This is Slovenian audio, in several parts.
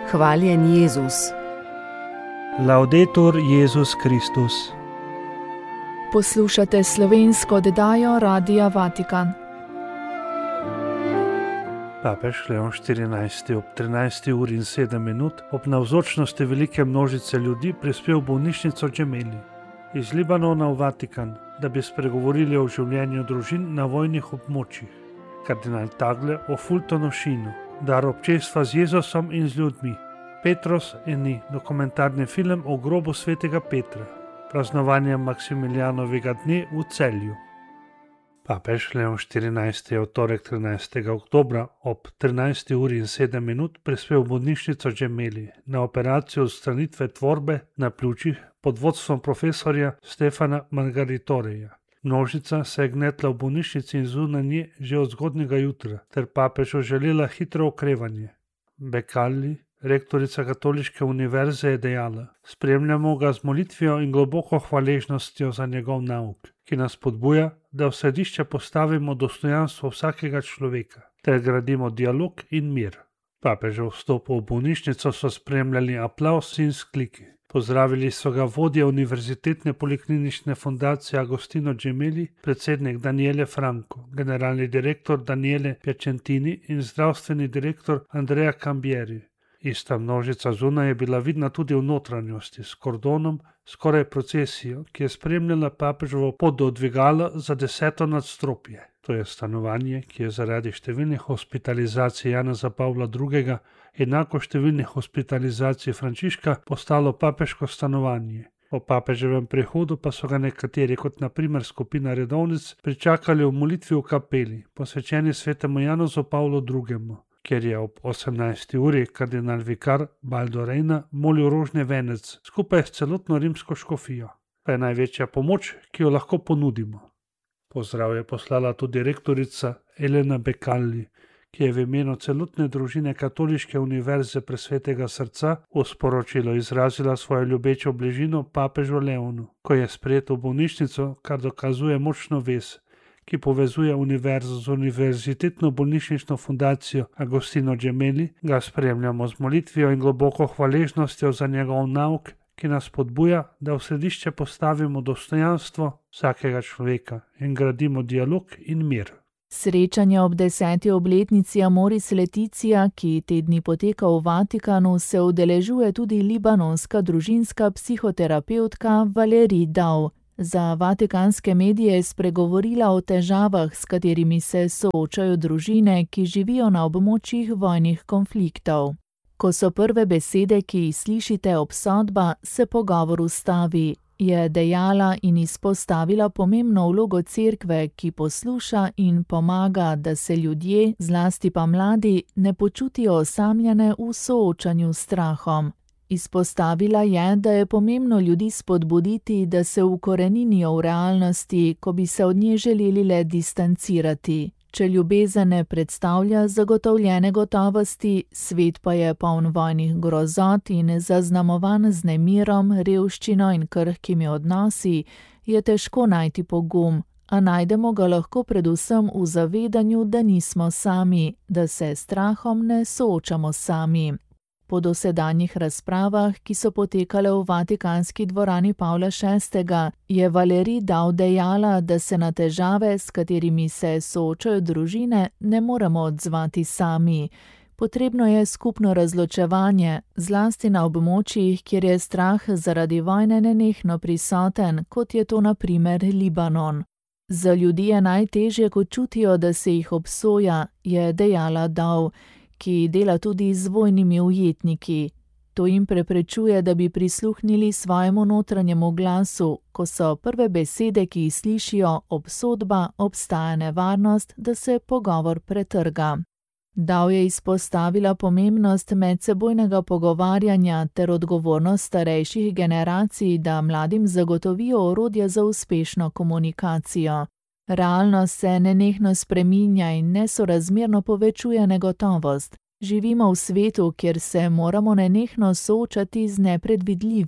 Hvaljen Jezus. Laudetur Jezus Kristus. Poslušate slovensko oddajo Radia Vatikan. Papež Leon XIV ob 13:07 ob navzočnosti velike množice ljudi prispel v bolnišnico Gemelli iz Libanona v Vatikan, da bi spregovorili o življenju družin na vojnih območjih. Kardinal Tagle o Fultonov-Šinu, dar občestva z Jezusom in z ljudmi. Petros in dokumentarni film o grobu svetega Petra, praznovanje Maksimilijanovega dne v Celju. Papež Leon XIV je v torek 13. oktobra ob 13:07 prispel v bolnišnico Gemelli na operacijo odstranitve tvorbe na pljučih pod vodstvom profesorja Stefana Margaritoreja. Množica se je gnetla v bolnišnici in zunaj nje že od zgodnjega jutra, ter papežu želela hitro okrevanje. Becalli, rektorica Katoliške univerze, je dejala: "Spremljamo ga z molitvijo in globoko hvaležnostjo za njegov nauk, ki nas spodbuja, da v središče postavimo dostojanstvo vsakega človeka, ter gradimo dialog in mir." Papežev vstop v bolnišnico so spremljali aplavz in vzkliki. Pozdravili so ga vodja Univerzitetne poliklinične fundacije Agostino Gemelli, predsednik Daniele Franco, generalni direktor Daniele Piacentini in zdravstveni direktor Andrea Cambieri. Ista množica zunaj je bila vidna tudi v notranjosti, s kordonom, skoraj procesijo, ki je spremljala papeževo pot do dvigala za 10. nadstropje. To je stanovanje, ki je zaradi številnih hospitalizacij Janeza Pavla II. Enako številnih hospitalizacij Frančiška postalo papeško stanovanje. Po papeževem prihodu pa so ga nekateri, kot na primer skupina redovnic, pričakali v molitvi v kapeli, posvečeni svetemu Janezu Pavlu II., kjer je ob 18. uri kardinal vikar Baldo Reina molil rožni venec skupaj s celotno rimsko škofijo. To je največja pomoč, ki jo lahko ponudimo. Pozdrav je poslala tudi rektorica Elena Becalli, ki je v imenu celotne družine Katoliške univerze Presvetega srca v sporočilu izrazila svojo ljubečo bližino papežu Leonu, ko je sprejet v bolnišnico, kar dokazuje močno vez, ki povezuje univerzo z Univerzitetno bolnišnično fundacijo Agostino Gemelli, ga spremljamo z molitvijo in globoko hvaležnostjo za njegov nauk, ki nas spodbuja, da v središče postavimo dostojanstvo vsakega človeka in gradimo dialog in mir. Srečanje ob 10. obletnici Amoris Laetitia, ki te dni poteka v Vatikanu, se udeležuje tudi libanonska družinska psihoterapevtka Valerie Daw. Za vatikanske medije je spregovorila o težavah, s katerimi se soočajo družine, ki živijo na območjih vojnih konfliktov. Ko so prve besede, ki jih slišite, obsodba, se pogovor ustavi, je dejala in izpostavila pomembno vlogo cerkve, ki posluša in pomaga, da se ljudje, zlasti pa mladi, ne počutijo osamljene v soočanju s strahom. Izpostavila je, da je pomembno ljudi spodbuditi, da se ukoreninijo v realnosti, ko bi se od nje želeli le distancirati. Če ljubezen ne predstavlja zagotovljene gotovosti, svet pa je poln vojnih grozot in zaznamovan z nemirom, revščino in krhkimi odnosi, je težko najti pogum, a najdemo ga lahko predvsem v zavedanju, da nismo sami, da se s strahom ne soočamo sami. Po dosedanjih razpravah, ki so potekale v vatikanski dvorani Pavla VI., je Valerie Daw dejala, da se na težave, s katerimi se soočajo družine, ne moremo odzvati sami. Potrebno je skupno razločevanje, zlasti na območjih, kjer je strah zaradi vojne nenehno prisoten, kot je to na primer Libanon. Za ljudi je najtežje, ko čutijo, da se jih obsoja, je dejala Daw, ki dela tudi z vojnimi ujetniki. To jim preprečuje, da bi prisluhnili svojemu notranjemu glasu, ko so prve besede, ki jih slišijo, obsodba, obstaja nevarnost, da se pogovor pretrga. Daw je izpostavila pomembnost medsebojnega pogovarjanja ter odgovornost starejših generacij, da mladim zagotovijo orodja za uspešno komunikacijo. Realnost se nenehno spreminja in nesorazmerno povečuje negotovost. Živimo v svetu, kjer se moramo nenehno soočati z nepredvidljivim.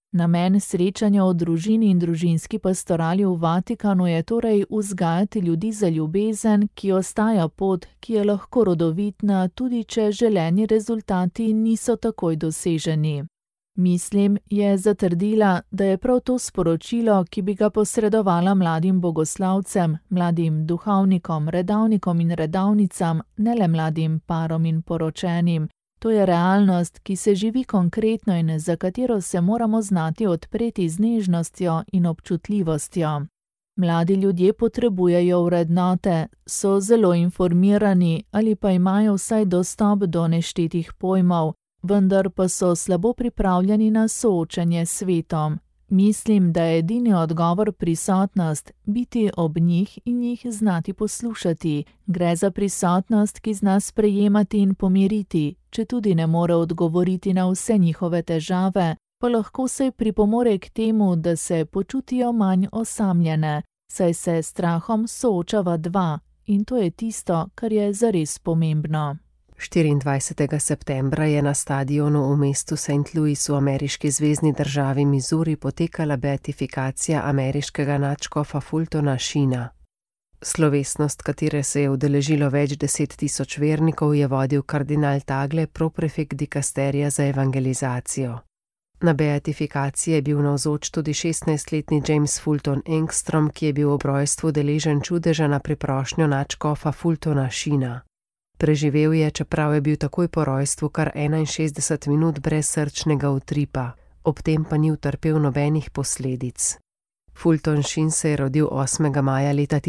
Namen srečanja o družini in družinski pastorali v Vatikanu je torej vzgajati ljudi za ljubezen, ki ostaja pot, ki je lahko rodovitna, tudi če želeni rezultati niso takoj doseženi. Mislim, je zatrdila, da je prav to sporočilo, ki bi ga posredovala mladim bogoslavcem, mladim duhovnikom, redavnikom in redavnicam, ne le mladim parom in poročenim. To je realnost, ki se živi konkretno in za katero se moramo znati odpreti z nežnostjo in občutljivostjo. Mladi ljudje potrebujejo vrednote, so zelo informirani ali pa imajo vsaj dostop do neštetih pojmov, vendar pa so slabo pripravljeni na soočenje s svetom. Mislim, da je edini odgovor prisotnost, biti ob njih in jih znati poslušati. Gre za prisotnost, ki zna sprejemati in pomiriti, če tudi ne more odgovoriti na vse njihove težave, pa lahko se pripomore k temu, da se počutijo manj osamljene, saj se s strahom soočava dva in to je tisto, kar je zares pomembno. 24. septembra je na stadionu v mestu St. Louis v ameriški zvezni državi Missouri potekala beatifikacija ameriškega nadškofa Fultona Sheena. Slovesnost, katere se je udeležilo več 10.000 vernikov, je vodil kardinal Tagle, proprefekt dikasterija za evangelizacijo. Na beatifikaciji je bil navzoč tudi 16-letni James Fulton Engstrom, ki je bil ob rojstvu deležen čudeža na priprošnjo nadškofa Fultona Sheena. Preživel je, čeprav je bil takoj po rojstvu kar 61 minut brez srčnega utripa, ob tem pa ni utrpel nobenih posledic. Fulton Sheen se je rodil 8. maja leta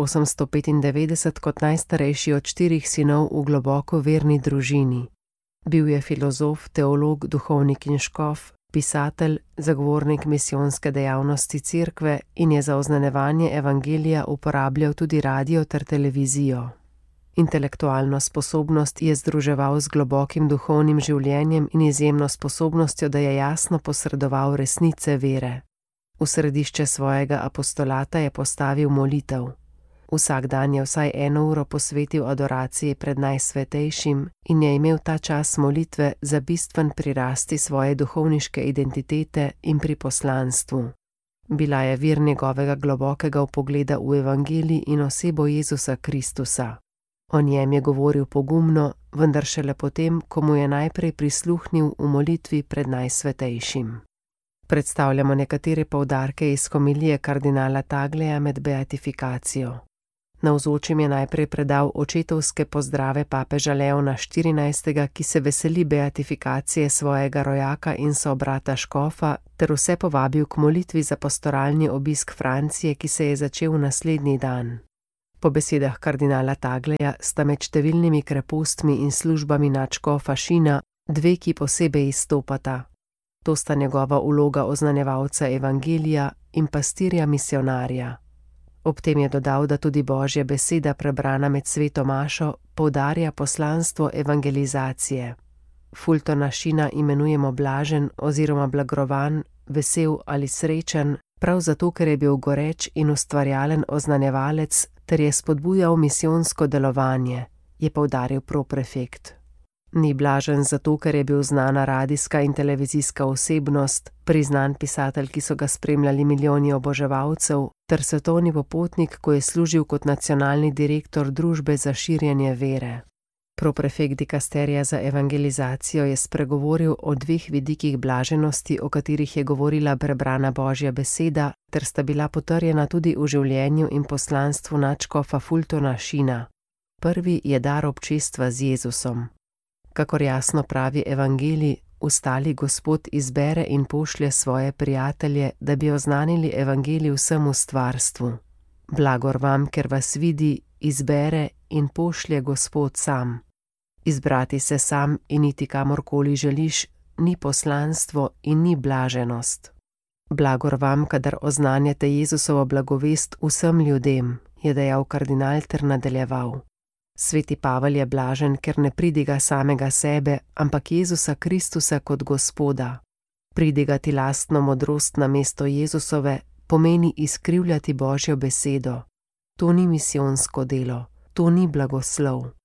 1895 kot najstarejši od 4 sinov v globoko verni družini. Bil je filozof, teolog, duhovnik in škof, pisatelj, zagovornik misijonske dejavnosti cerkve in je za oznanjevanje evangelija uporabljal tudi radio ter televizijo. Intelektualno sposobnost je združeval z globokim duhovnim življenjem in izjemno sposobnostjo, da je jasno posredoval resnice vere. V središče svojega apostolata je postavil molitev. Vsak dan je vsaj 1 uro posvetil adoraciji pred Najsvetejšim in je imel ta čas molitve za bistven prirasti svoje duhovniške identitete in pri poslanstvu. Bila je vir njegovega globokega vpogleda v evangelij in osebo Jezusa Kristusa. O njem je govoril pogumno, vendar šele potem, ko mu je najprej prisluhnil v molitvi pred Najsvetejšim. Predstavljamo nekatere poudarke iz homilije kardinala Tagleja med beatifikacijo. Navzočim je najprej predal očetovske pozdrave papeža Leona XIV., ki se veseli beatifikacije svojega rojaka in sobrata škofa, ter vse povabil k molitvi za pastoralni obisk Francije, ki se je začel naslednji dan. Po besedah kardinala Tagleja sta med številnimi krepostmi in službami nadškofa Sheena 2, ki posebej izstopata. To sta njegova vloga oznanjevalca evangelija in pastirja misionarja. Ob tem je dodal, da tudi Božja beseda prebrana med sveto mašo poudarja poslanstvo evangelizacije. Fultona Sheena imenujemo blažen oziroma blagovan, vesel ali srečen, prav zato, ker je bil goreč in ustvarjalen oznanjevalec ter je spodbujal misijonsko delovanje, je poudaril proprefekt. Ni blažen zato, ker je bil znana radijska in televizijska osebnost, priznan pisatelj, ki so ga spremljali milijoni oboževalcev, ter svetovni popotnik, ko je služil kot nacionalni direktor družbe za širjenje vere. Proprefekt dikasterija za evangelizacijo je spregovoril o 2 vidikih blaženosti, o katerih je govorila prebrana Božja beseda, ter sta bila potrjena tudi v življenju in poslanstvu nadškofa Fultona Sheena. Prvi je dar občestva z Jezusom. Kakor jasno pravi evangelij, ustali Gospod izbere in pošlje svoje prijatelje, da bi oznanili evangelij vsemu stvarstvu. Blagor vam, ker vas vidi, izbere in pošlje Gospod sam. Izbrati se sam in iti kamorkoli želiš, ni poslanstvo in ni blaženost. Blagor vam, kadar oznanjate Jezusovo blagovest vsem ljudem, je dejal kardinal ter nadaljeval. Sveti Pavel je blažen, ker ne pridiga samega sebe, ampak Jezusa Kristusa kot Gospoda. Pridigati lastno modrost na mesto Jezusove pomeni izkrivljati Božjo besedo. To ni misijonsko delo, to ni blagoslov.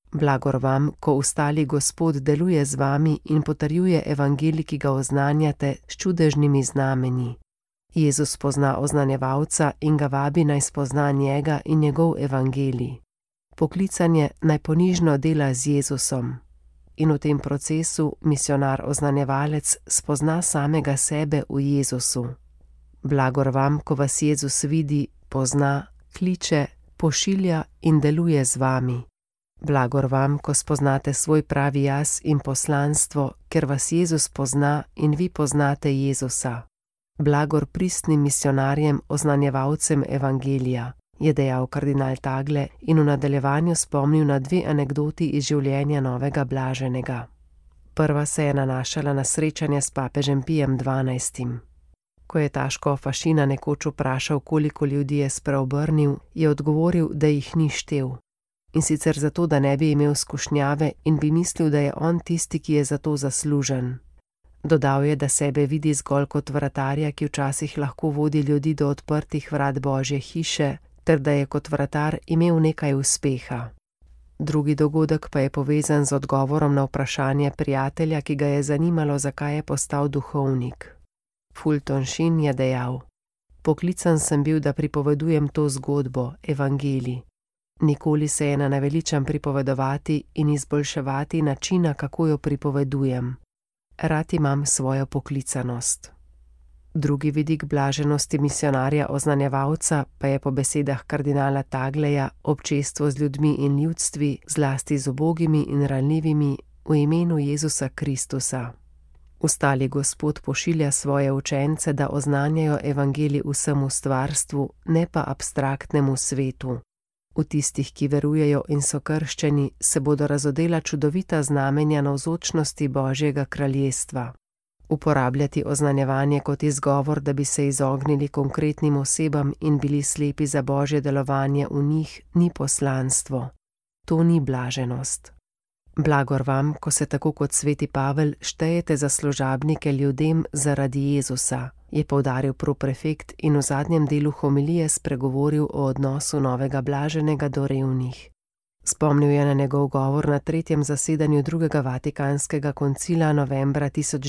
Blagor vam, ko ustali Gospod deluje z vami in potrjuje evangelij, ki ga oznanjate s čudežnimi znamenji. Jezus pozna oznanjevalca in ga vabi naj spozna njega in njegov evangelij. Poklicanje naj ponižno dela z Jezusom. In v tem procesu misionar oznanjevalec spozna samega sebe v Jezusu. Blagor vam, ko vas Jezus vidi, pozna, kliče, pošilja in deluje z vami. Blagor vam, ko spoznate svoj pravi jaz in poslanstvo, ker vas Jezus pozna in vi poznate Jezusa. Blagor pristnim misionarjem, oznanjevalcem evangelija, je dejal kardinal Tagle in v nadaljevanju spomnil na 2 anekdoti iz življenja novega blaženega. Prva se je nanašala na srečanje s papežem Pijem XII. Ko je ta škofa Šina nekoč vprašal, koliko ljudi je spreobrnil, je odgovoril, da jih ni štel. In sicer zato, da ne bi imel skušnjave in bi mislil, da je on tisti, ki je za to zaslužen. Dodal je, da sebe vidi zgolj kot vratarja, ki včasih lahko vodi ljudi do odprtih vrat Božje hiše, ter da je kot vratar imel nekaj uspeha. Drugi dogodek pa je povezan z odgovorom na vprašanje prijatelja, ki ga je zanimalo, zakaj je postal duhovnik. Fulton Sheen je dejal: "Poklican sem bil, da pripovedujem to zgodbo, evangelij. Nikoli se je ne naveličam pripovedovati in izboljševati načina, kako jo pripovedujem. Rad imam svojo poklicanost." Drugi vidik blaženosti misionarja oznanjevalca pa je po besedah kardinala Tagleja občestvo z ljudmi in ljudstvi, zlasti z ubogimi in ranljivimi, v imenu Jezusa Kristusa. Ustali Gospod pošilja svoje učence, da oznanjajo evangelij vsemu stvarstvu, ne pa abstraktnemu svetu. V tistih, ki verujejo in so krščeni, se bodo razodela čudovita znamenja navzočnosti Božjega kraljestva. Uporabljati oznanjevanje kot izgovor, da bi se izognili konkretnim osebam in bili slepi za Božje delovanje v njih, ni poslanstvo. To ni blaženost. Blagor vam, ko se tako kot sveti Pavel štejete za služabnike ljudem zaradi Jezusa, je poudaril proprefekt in v zadnjem delu homilije spregovoril o odnosu novega blaženega do revnih. Spomnil je na njegov govor na 3. zasedanju drugega Vatikanskega koncila novembra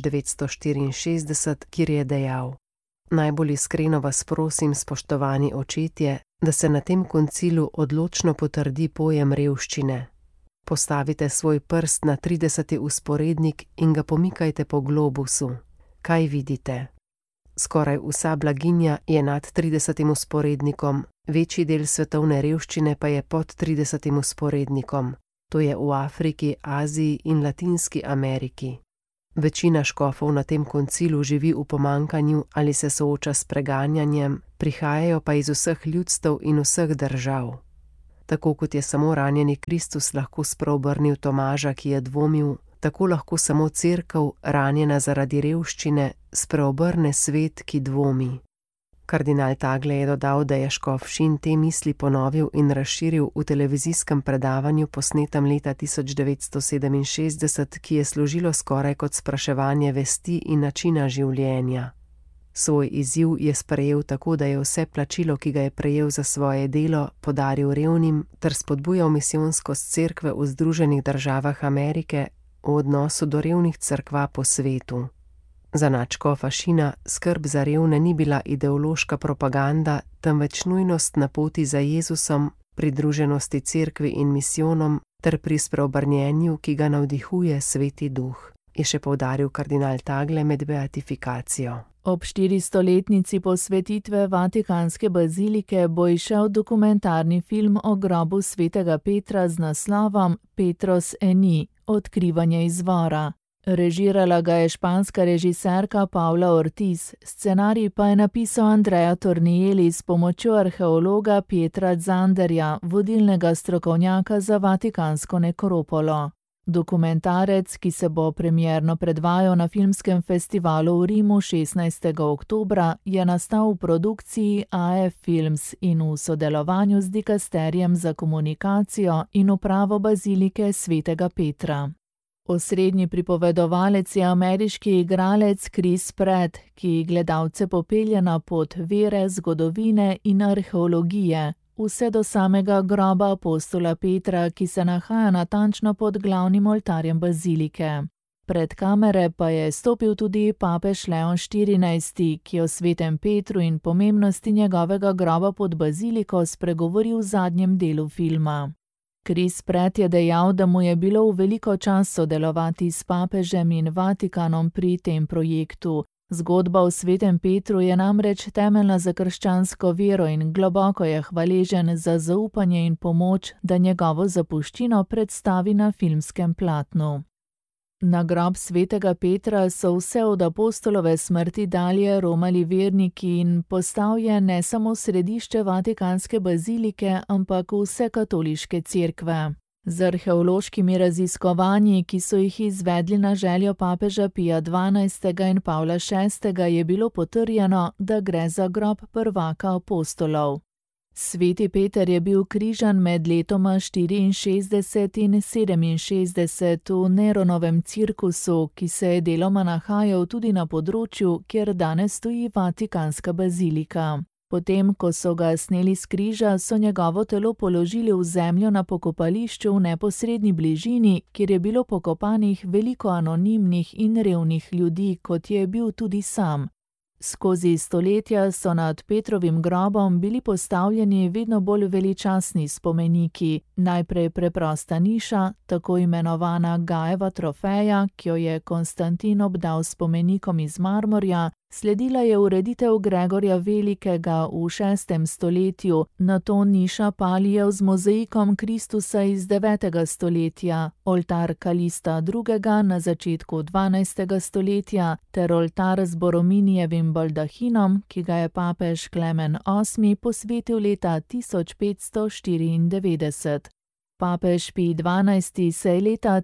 1964, kjer je dejal: "Najbolj iskreno vas prosim, spoštovani očetje, da se na tem koncilu odločno potrdi pojem revščine. Postavite svoj prst na 30. vzporednik in ga pomikajte po globusu. Kaj vidite? Skoraj vsa blaginja je nad 30. vzporednikom, večji del svetovne revščine pa je pod 30. vzporednikom, to je v Afriki, Aziji in Latinski Ameriki. Večina škofov na tem koncilu živi v pomanjkanju ali se sooča s preganjanjem, prihajajo pa iz vseh ljudstev in vseh držav. Tako kot je samo ranjeni Kristus lahko spreobrnil Tomaža, ki je dvomil, tako lahko samo cerkev, ranjena zaradi revščine, spreobrne svet, ki dvomi." Kardinal Tagle je dodal, da je škof Sheen te misli ponovil in razširil v televizijskem predavanju posnetem leta 1967, ki je služilo skoraj kot spraševanje vesti in načina življenja. Svoj izziv je sprejel tako, da je vse plačilo, ki ga je prejel za svoje delo, podaril revnim ter spodbujal misijonskost cerkve v Združenih državah Amerike v odnosu do revnih cerkva po svetu. Za nadškofa Sheena skrb za revne ni bila ideološka propaganda, temveč nujnost na poti za Jezusom, pridruženosti cerkvi in misijonom ter pri spreobrnjenju, ki ga navdihuje Sveti Duh, je še poudaril kardinal Tagle med beatifikacijo. Ob 400-letnici posvetitve Vatikanske bazilike bo izšel dokumentarni film o grobu svetega Petra z naslovom Petros Eni, odkrivanje izvora. Režirala ga je španska režiserka Paula Ortiz, scenarij pa je napisal Andrea Tornielli s pomočjo arheologa Pietra Zanderja, vodilnega strokovnjaka za vatikansko nekropolo. Dokumentarec, ki se bo premierno predvajal na filmskem festivalu v Rimu 16. oktobra, je nastal v produkciji AF Films in v sodelovanju z dikasterjem za komunikacijo in upravo bazilike svetega Petra. Osrednji pripovedovalec je ameriški igralec Chris Pratt, ki gledalce popelje na pot vere, zgodovine in arheologije, vse do samega groba apostola Petra, ki se nahaja natančno pod glavnim oltarjem bazilike. Pred kamere pa je stopil tudi papež Leon XIV, ki je o svetem Petru in pomembnosti njegovega groba pod baziliko spregovoril v zadnjem delu filma. Chris Pratt je dejal, da mu je bilo v veliko čas sodelovati s papežem in Vatikanom pri tem projektu. Zgodba o svetem Petru je namreč temeljna za krščansko vero in globoko je hvaležen za zaupanje in pomoč, da njegovo zapuščino predstavi na filmskem platnu. Na grob svetega Petra so vse od apostolove smrti dalje romali verniki in postal je ne samo središče vatikanske bazilike, ampak vse katoliške cerkve. Z arheološkimi raziskovanji, ki so jih izvedli na željo papeža Pija XII. In Pavla VI., je bilo potrjeno, da gre za grob prvaka apostolov. Sveti Peter je bil križan med letoma 64 in 67 v Neronovem cirkusu, ki se je deloma nahajal tudi na področju, kjer danes stoji vatikanska bazilika. Potem, ko so ga sneli s križa, so njegovo telo položili v zemljo na pokopališču v neposredni bližini, kjer je bilo pokopanih veliko anonimnih in revnih ljudi, kot je bil tudi sam. Skozi stoletja so nad Petrovim grobom bili postavljeni vedno bolj veličastni spomeniki, najprej preprosta niša, tako imenovana Gajeva trofeja, ki jo je Konstantin obdal spomenikom iz marmorja, sledila je ureditev Gregorja Velikega v 6. stoletju, nato niša Palijev z mozaikom Kristusa iz 9. stoletja, oltar Kalista II. Na začetku 12. stoletja ter oltar z Borominijevim baldahinom, ki ga je papež Klemen VIII. Posvetil leta 1594. Papež Pij XII. Se je leta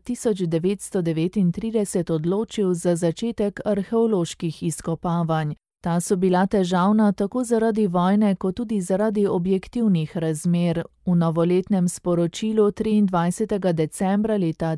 1939 odločil za začetek arheoloških izkopavanj. Ta so bila težavna tako zaradi vojne, kot tudi zaradi objektivnih razmer. V novoletnem sporočilu 23. decembra leta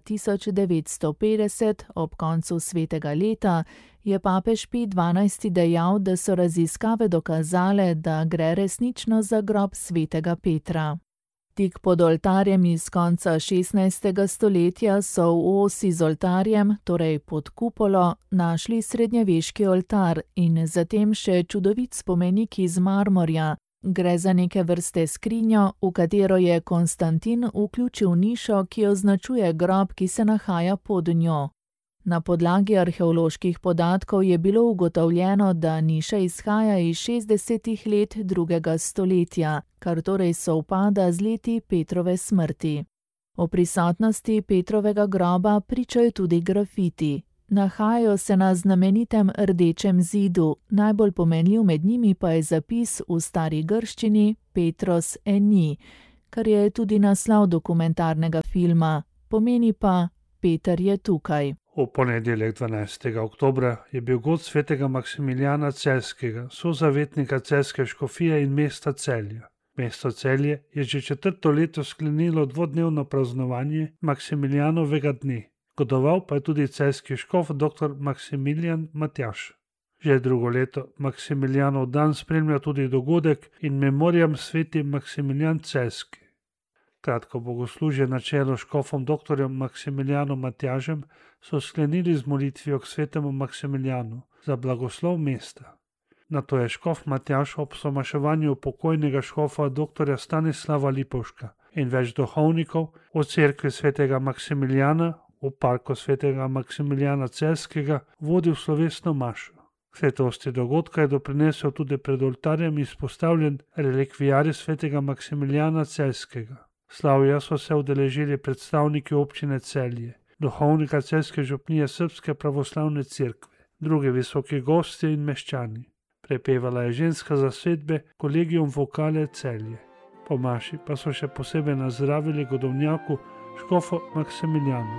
1950, ob koncu svetega leta, je papež Pij XII. Dejal, da so raziskave dokazale, da gre resnično za grob svetega Petra. Tik pod oltarjem iz konca 16. stoletja so v osi z oltarjem, torej pod kupolo, našli srednjeveški oltar in zatem še čudovit spomenik iz marmorja. Gre za neke vrste skrinjo, v katero je Konstantin vključil nišo, ki označuje grob, ki se nahaja pod njo. Na podlagi arheoloških podatkov je bilo ugotovljeno, da niša izhaja iz 60. let 2. stoletja, kar torej sovpada z leti Petrove smrti. O prisotnosti Petrovega groba pričajo tudi grafiti. Nahajajo se na znamenitem rdečem zidu, najbolj pomenljiv med njimi pa je zapis v stari grščini Petros eni, kar je tudi naslov dokumentarnega filma, pomeni pa Peter je tukaj. V ponedeljek 12. oktobra je bil god svetega Maksimilijana Celjskega, sozavetnika celjske škofije in mesta Celja. Mesto Celje je že 4. leto sklenilo dvodnevno praznovanje Maksimilijanovega dne. Godoval pa je tudi celjski škof dr. Maksimilijan Matjaž. Že drugo leto Maksimilijanov dan spremlja tudi dogodek in memoriam sveti Maksimilijan Celjski. Kratko bogoslužje na čelu škofom dr. Maksimilijanom Matjažem so sklenili z molitvijo k svetemu Maksimilijanu za blagoslov mesta. Nato je škof Matjaž ob somaševanju pokojnega škofa dr. Stanislava Lipovška in več duhovnikov v cerkvi svetega Maksimilijana v parku svetega Maksimilijana Celjskega vodil slovesno mašo. K svetosti dogodka je doprinesel tudi pred oltarjem izpostavljen relikvijarij svetega Maksimilijana Celjskega. Slavja so se udeležili predstavniki občine Celje, duhovnika celjske župnije Srbske pravoslavne cerkve, drugi visoki gostje in meščani. Prepevala je ženska zasedbe Kolegium Vokale Celje. Po maši pa so še posebej nazdravili godovnjaku škofu Maksimilijanu.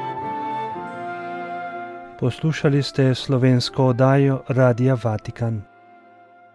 Poslušali ste slovensko oddajo Radia Vatikan.